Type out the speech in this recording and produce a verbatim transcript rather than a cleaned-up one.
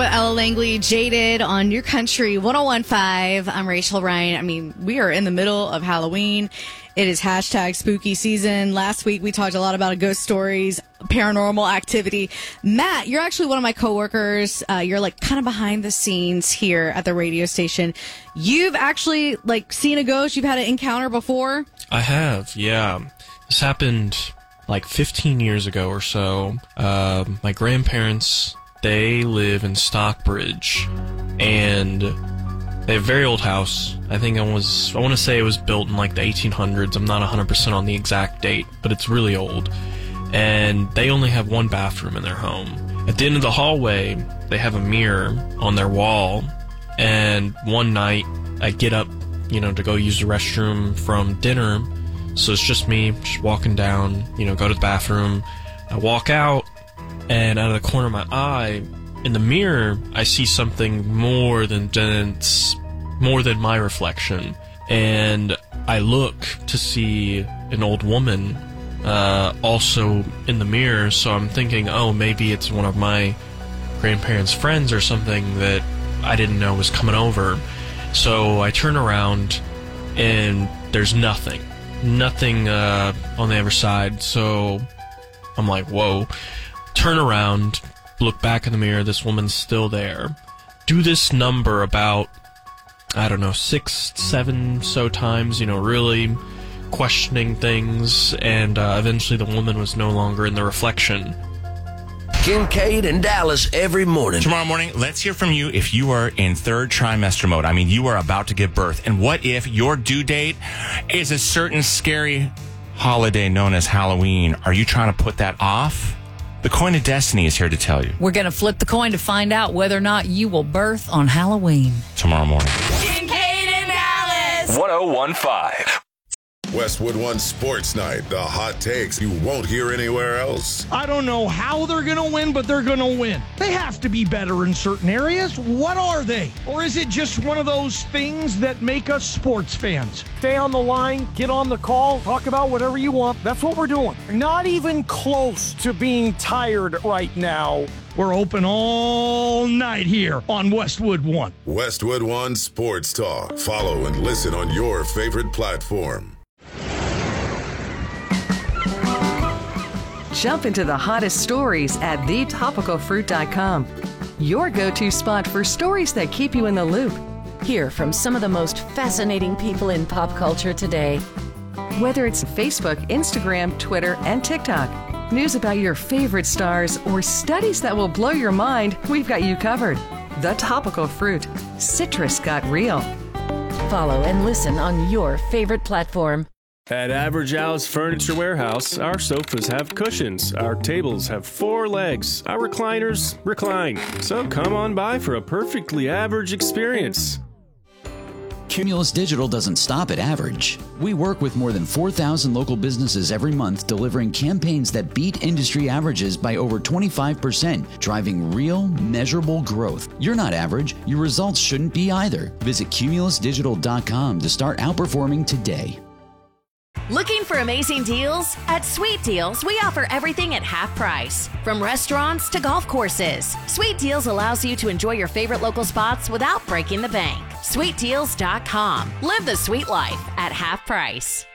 Ella Langley, Jaded on New Country one oh one point five. I'm Rachel Ryan. I mean, we are in the middle of Halloween. It is hashtag spooky season. Last week, we talked a lot about ghost stories, paranormal activity. Matt, you're actually one of my coworkers. Uh, you're like kind of behind the scenes here at the radio station. You've actually like seen a ghost. You've had an encounter before. I have, yeah. This happened like fifteen years ago or so. Uh, my grandparents, they live in Stockbridge, and they have a very old house. I think it was, I want to say it was built in like the eighteen hundreds. I'm not one hundred percent on the exact date, but it's really old. And they only have one bathroom in their home. At the end of the hallway, they have a mirror on their wall. And one night, I get up, you know, to go use the restroom from dinner. So it's just me, just walking down, you know, go to the bathroom. I walk out, and out of the corner of my eye, in the mirror, I see something more than dense, more than my reflection. And I look to see an old woman uh, also in the mirror, so I'm thinking, oh, maybe it's one of my grandparents' friends or something that I didn't know was coming over. So I turn around, and there's nothing. Nothing uh, on the other side, so I'm like, whoa. Turn around, look back in the mirror, this woman's still there. Do this number about, I don't know, six, seven so times, you know, really questioning things, and uh, eventually the woman was no longer in the reflection. Kincaid and Dallas every morning. Tomorrow morning, let's hear from you if you are in third trimester mode. I mean, you are about to give birth. And what if your due date is a certain scary holiday known as Halloween? Are you trying to put that off? The Coin of Destiny is here to tell you. We're going to flip the coin to find out whether or not you will birth on Halloween. Tomorrow morning. Kincaid and Dallas. one oh one point five. Westwood One Sports Night. The hot takes you won't hear anywhere else. I don't know how they're going to win, but they're going to win. They have to be better in certain areas. What are they? Or is it just one of those things that make us sports fans? Stay on the line, get on the call, talk about whatever you want. That's what we're doing. Not even close to being tired right now. We're open all night here on Westwood One. Westwood One Sports Talk. Follow and listen on your favorite platform. Jump into the hottest stories at the topical fruit dot com. Your go-to spot for stories that keep you in the loop. Hear from some of the most fascinating people in pop culture today. Whether it's Facebook, Instagram, Twitter, and TikTok, news about your favorite stars, or studies that will blow your mind, we've got you covered. The Topical Fruit. Citrus got real. Follow and listen on your favorite platform. At Average Al's Furniture Warehouse, our sofas have cushions, our tables have four legs, our recliners recline. So come on by for a perfectly average experience. Cumulus Digital doesn't stop at average. We work with more than four thousand local businesses every month, delivering campaigns that beat industry averages by over twenty-five percent, driving real, measurable growth. You're not average. Your results shouldn't be either. Visit cumulus digital dot com to start outperforming today. Looking for amazing deals? At Sweet Deals, we offer everything at half price. From restaurants to golf courses, Sweet Deals allows you to enjoy your favorite local spots without breaking the bank. sweet deals dot com. Live the sweet life at half price.